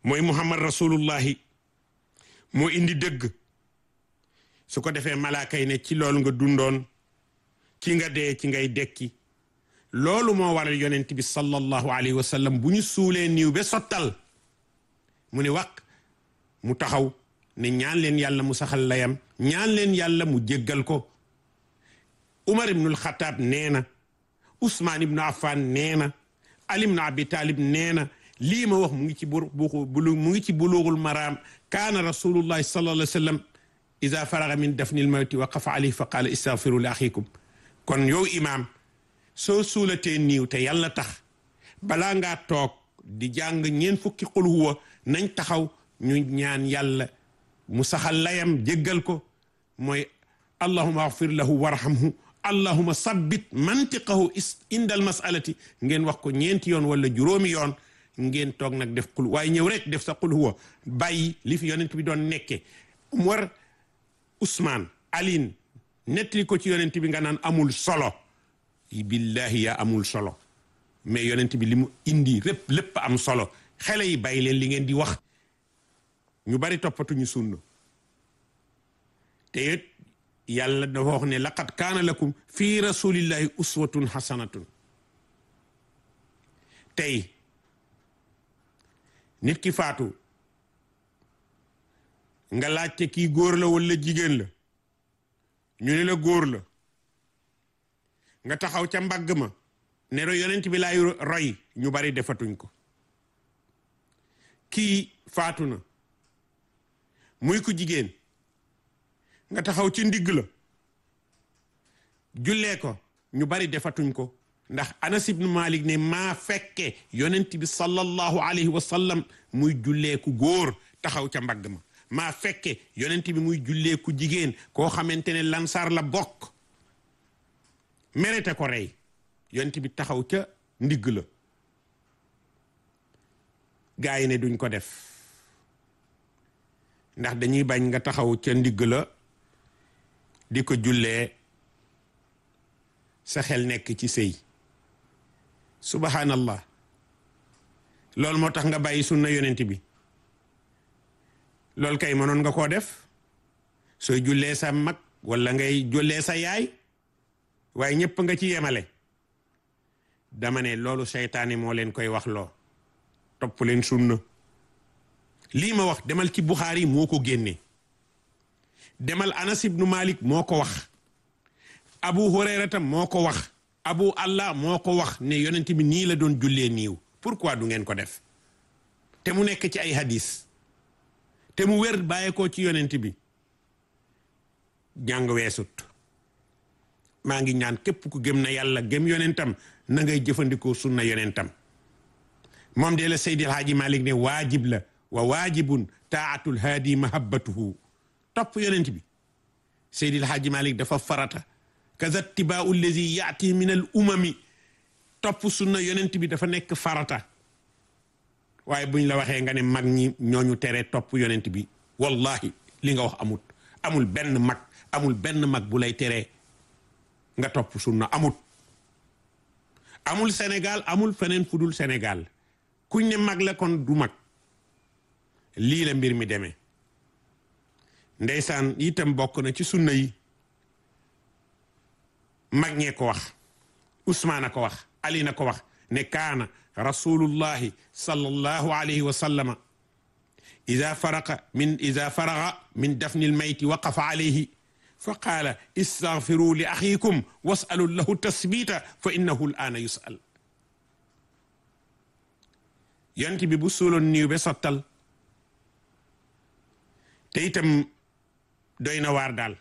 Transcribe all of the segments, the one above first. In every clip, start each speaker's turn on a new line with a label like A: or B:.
A: mooy muhammad rasulullahi moo indi dëgg su ko defee malaaka yi ne ci loolu nga dundoon ci nga dee ci ngay dekki loolu moo waral yonent bi sallallahu alayhi wa sallam bu ñu suulee niiw ba sottal mu ne waq mu taxaw ne ñaan leen yàlla mu saxal layam ñaan leen yàlla mu jéggal ko Umar ibnul Xataab nee na Usmaan ibnu Affaan nee na Ali ibnu Abi Taalib nee na lii ma wax mu ngi ci mu ngi ci buluugul maraam kaana rasulullahi sallallahu alayhi wa sallam ida faraga min dafnil mawti waqafa alayhi fa qaala istaghfiru li axiikum kon yow imaam soo suulatee niiw te yàlla tax balaa ngaa toog di jàng ñeen fukki qul huwa nañ taxaw ñu ñaan yàlla mu saxal layam jéggal ko mooy allahuma agfir lahu warhamhu allahuma sabbit mantiqahu indal masalati ngeen wax ko ñeenti yoon wala juróomi yoon ngeen toog nag def qul waaye ñëw rek def sa qul huwa bàyyi li fi yonent bi doon nekke Umar Usmaan Aliin nettali ko ci yonent bi nga naan amul solo billahi yaa amul solo mais yonent bi li mu indi lépp am solo xale yi bàyyi leen li ngeen di wax ñu bari toppatuñu sunna te it yàlla dafa wax ne laqad kaana lakum fi rasulillahi uswatun hasanatun tey nit ki faatu nga laajte kii góor la walla jigéen la ñu ne la góor la nga taxaw ca mbagg ma ne yonent bi laay roy ñu bari defatuñ ko kii faatu na muy ku jigéen nga taxaw ci ndigg la jullee ko ñu bari defatuñ ko ndax Anas ibn Malik ne maa fekke yonent bi sallallahu alayhi wa sallam muy jullee ku góor taxaw ca mbagg ma maa fekke yonent bi muy jullee ku jigéen koo xamante ne lansaar la bokk merete ko rey yonent bi taxaw ca ndigg la gaa yi ne duñ ko def ndax dañuy bañ nga taxaw ca ndigg la di ko jullee sa xel nekk ci sëy subhanallah loolu moo tax nga bàyyi sunna yonent bi loolu kay mënoon nga koo def sooy jullee sa mag walla ngay jullee sa yaay waaye ñëpp nga ci yemale dama ne loolu seytaane moo leen koy wax loo topp leen sunna lii ma wax demal ci Buxaari moo ko génne demal Anas ibnu Malik moo ko wax Abu Hurayrata moo ko wax Abu Allah moo ko wax ne yonent bi nii la doon jullee niiw pourquoi du ngeen ko def te mu nekk ci ay hadis te mu wér bàyyeekoo ci yonent bi jàng weesut maa ngi ñaan képp ku gëm na yàlla gëm yonentam na ngay jëfandikoo sunna yonentam moom de la Seydil Haaji Malik ne waajib la wa waajibun taatul haadi mahabbatuhu topp yonent bi Seydil Haaji Malik dafa farata kaza tibaau allazi yaati min al umami topp sunna yonent bi dafa nekk farata waaye buñ la waxee nga ne mag ñi ñooñu tere topp yonent bi wallahi li nga wax amul benn mag bu lay teree nga topp sunna amul Sénégal amul feneen fudul Sénégal kuñ ne mag la kon du mag lii la mbir mi demee ndeysaan itam bokk na ci sunna yi mag ñee ko wax Usmaan a ko wax Ali na ko wax ne kaana rasulullahi sallallahu alayhi wa sallama ida faraga min dafni lmayti waqafa alayhi fa qaala istaghfiru li axiikum wasalu lahu tasbita fa innahu al-aana yusal yonent bi bu suuloon niiw ba sottal te itam doy na waar daal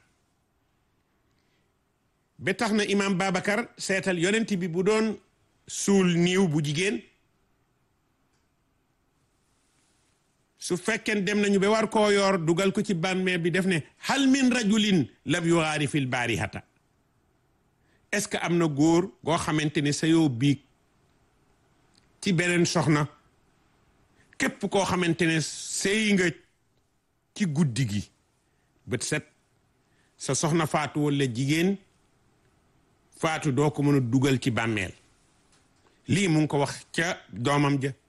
A: ba tax na imaam Babacar seetal yonent bi bu doon suul niiw bu jigéen su fekkeen dem nañu ba war koo yor dugal ko ci bàmmeel bi def ne hal min rajulin lam yugaari fil baarihata est-ce que am na góor goo xamante ne sa yoo biig ci beneen soxna képp koo xamante ne sëy nga ci guddi gi bët set sa soxna faatu walla jigéen faatu doo ko mën a dugal ci bàmmeel lii mu ngi ko wax ca doomam ja